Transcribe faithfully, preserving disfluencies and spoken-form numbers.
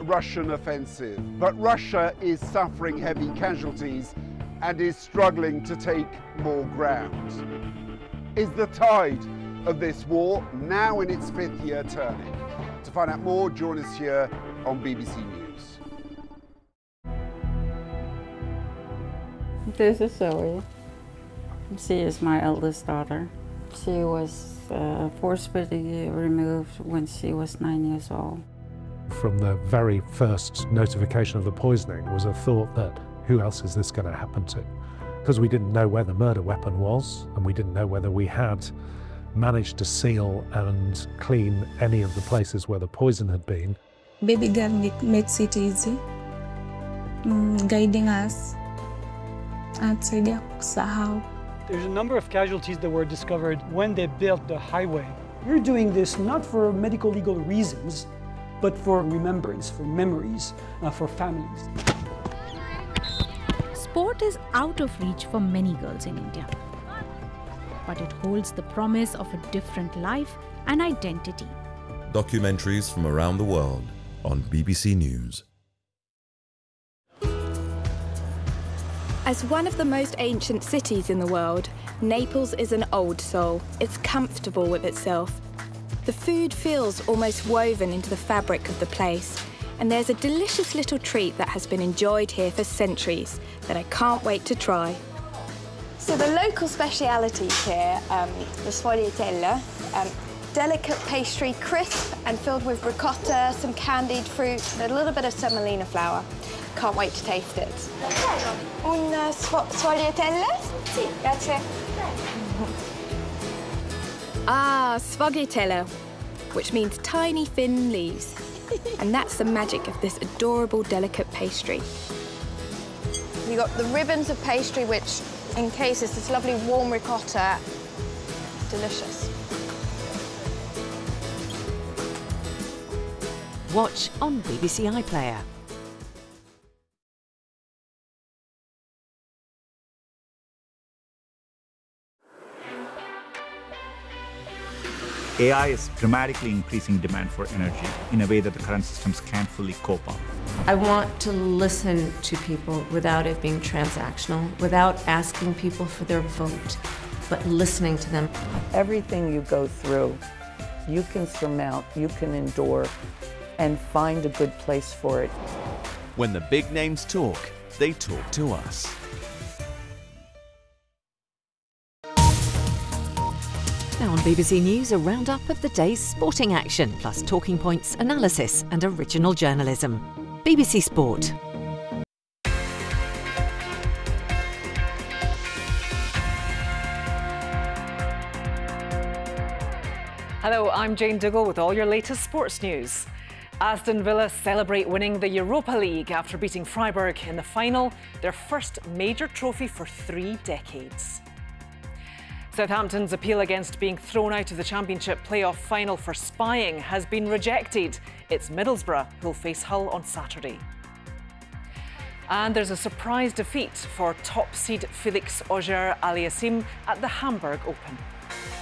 Russian offensive, but Russia is suffering heavy casualties and is struggling to take more ground. Is the tide of this war now in its fifth year turning? To find out more, join us here on B B C News. This is Zoe. She is my eldest daughter. She was uh, forcibly removed when she was nine years old. From the very first notification of the poisoning was a thought that who else is this going to happen to? Because we didn't know where the murder weapon was, and we didn't know whether we had managed to seal and clean any of the places where the poison had been. Baby girl makes it easy, mm, guiding us. There's a number of casualties that were discovered when they built the highway. We're doing this not for medical legal reasons, but for remembrance, for memories, uh, for families. Sport is out of reach for many girls in India, but it holds the promise of a different life and identity. Documentaries from around the world on B B C News. As one of the most ancient cities in the world, Naples is an old soul. It's comfortable with itself. The food feels almost woven into the fabric of the place. And there's a delicious little treat that has been enjoyed here for centuries that I can't wait to try. So the local specialities here, um, the sfogliatella, um, delicate pastry, crisp and filled with ricotta, some candied fruit, and a little bit of semolina flour. Can't wait to taste it. Un sfogliatella? Sì, grazie. Ah, sfogliatella, which means tiny thin leaves. And that's the magic of this adorable, delicate pastry. You got the ribbons of pastry, which encases this lovely warm ricotta. Delicious. Watch on B B C iPlayer. A I is dramatically increasing demand for energy in a way that the current systems can't fully cope up. I want to listen to people without it being transactional, without asking people for their vote, but listening to them. Everything you go through, you can surmount, you can endure, and find a good place for it. When the big names talk, they talk to us. Now on B B C News, a roundup of the day's sporting action, plus talking points, analysis and original journalism. B B C Sport. Hello, I'm Jane Dougal with all your latest sports news. Aston Villa celebrate winning the Europa League after beating Freiburg in the final, their first major trophy for three decades. Southampton's appeal against being thrown out of the Championship playoff final for spying has been rejected. It's Middlesbrough who'll face Hull on Saturday. And there's a surprise defeat for top seed Felix Auger-Aliassime at the Hamburg Open.